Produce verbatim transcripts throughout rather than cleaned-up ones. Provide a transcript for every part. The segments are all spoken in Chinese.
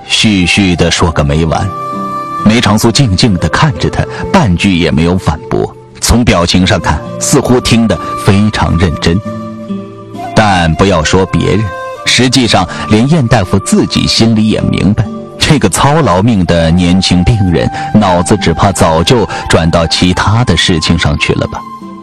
絮絮地说个没完。梅长苏静静地看着他，半句也没有反驳，从表情上看似乎听得非常认真。但不要说别人，实际上连燕大夫自己心里也明白，这个操劳命的年轻病人脑子只怕早就转到其他的事情上去了吧。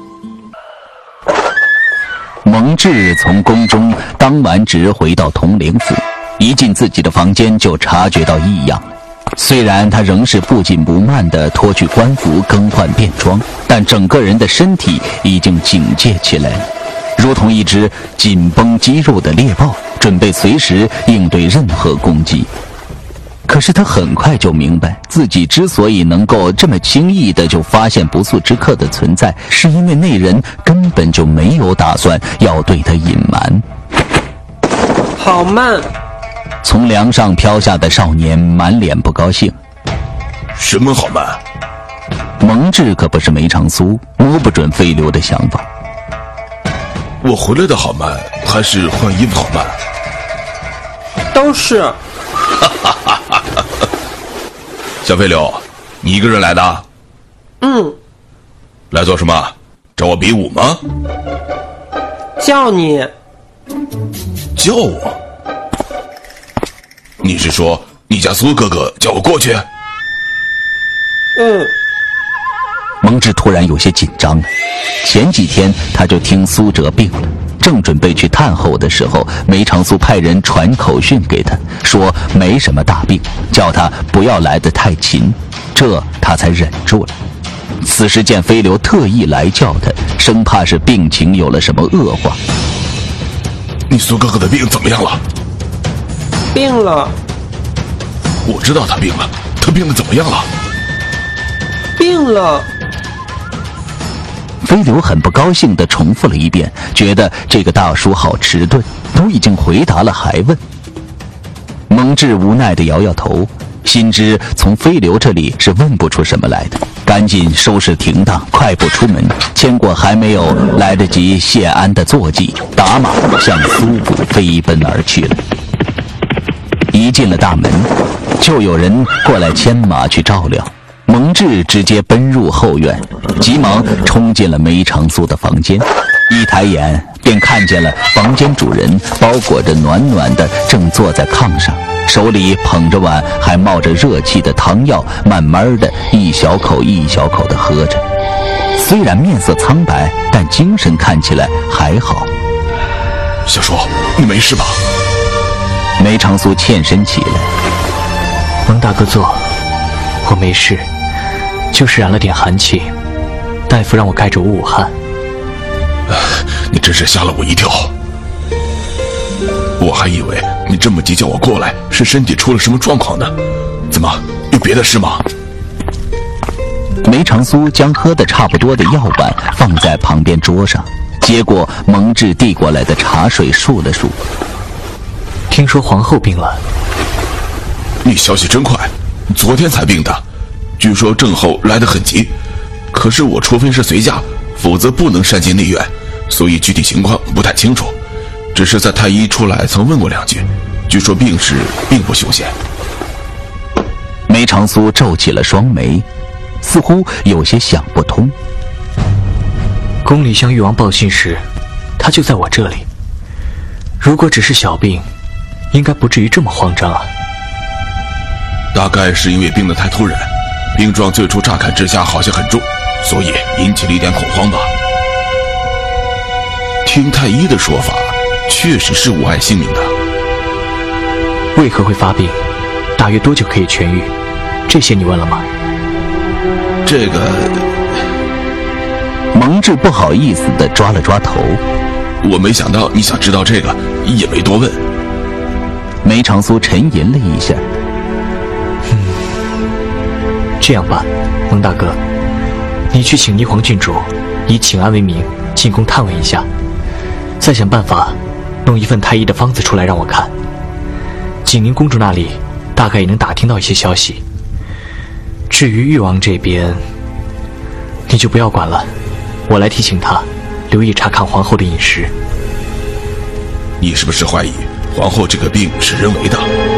蒙挚从宫中当完职回到统领府，一进自己的房间就察觉到异样了。虽然他仍是不紧不慢地脱去官服更换便装，但整个人的身体已经警戒起来了，如同一只紧绷肌肉的猎豹，准备随时应对任何攻击。可是他很快就明白，自己之所以能够这么轻易地就发现不速之客的存在，是因为那人根本就没有打算要对他隐瞒。 好慢！ 从梁上飘下的少年满脸不高兴。 什么好慢？ 蒙挚可不是梅长苏，摸不准飞流的想法。 我回来的好慢，还是换衣服好慢？ 都是。 小飞流，你一个人来的？ 嗯。 来做什么？找我比武吗？ 叫你。 叫我？你是说你家苏哥哥叫我过去？ 嗯。 蒙挚突然有些紧张了。前几天他就听苏辙病了，正准备去探候的时候，梅长苏派人传口讯给他，说没什么大病，叫他不要来得太勤，这他才忍住了。此时见飞流特意来叫他，生怕是病情有了什么恶化。 你苏哥哥的病怎么样了？ 病了。 我知道他病了，他病得怎么样了？ 病了。 飞流很不高兴地重复了一遍，觉得这个大叔好迟钝，都已经回答了还问。蒙挚无奈地摇摇头，心知从飞流这里是问不出什么来的，赶紧收拾停当，快步出门，牵过还没有来得及谢安的坐骑，打马向苏府飞奔而去了。一进了大门，就有人过来牵马去照料。蒙挚直接奔入后院，急忙冲进了梅长苏的房间，一抬眼便看见了房间主人包裹着暖暖的正坐在炕上，手里捧着碗还冒着热气的汤药，慢慢的一小口一小口的喝着。虽然面色苍白，但精神看起来还好。 小叔，你没事吧？ 梅长苏欠身起来。 蒙大哥坐，我没事，就是染了点寒气，大夫让我盖着五五汗。 你真是吓了我一跳，我还以为你这么急叫我过来是身体出了什么状况呢。怎么，有别的事吗？ 梅长苏将喝得差不多的药碗放在旁边桌上，接过蒙挚递过来的茶水漱了漱。 听说皇后病了。 你消息真快，昨天才病的，据说症候来得很急，可是我除非是随驾，否则不能擅进内院，所以具体情况不太清楚，只是在太医出来曾问过两句，据说病势并不凶险。 梅长苏皱起了双眉，似乎有些想不通。 宫里向誉王报信时，他就在我这里，如果只是小病，应该不至于这么慌张啊。 大概是因为病得太突然，病状最初乍看之下好像很重，所以引起了一点恐慌吧。听太医的说法，确实是无碍性命的。 为何会发病？大约多久可以痊愈？这些你问了吗？ 这个…… 蒙挚不好意思地抓了抓头。 我没想到你想知道这个，也没多问。 梅长苏沉吟了一下。 嗯，这样吧，蒙大哥，你去请霓凰郡主，以请安为名进宫探问一下，再想办法弄一份太医的方子出来让我看。景宁公主那里大概也能打听到一些消息。至于誉王这边，你就不要管了，我来提醒他留意查看皇后的饮食。 你是不是怀疑皇后这个病是人为的？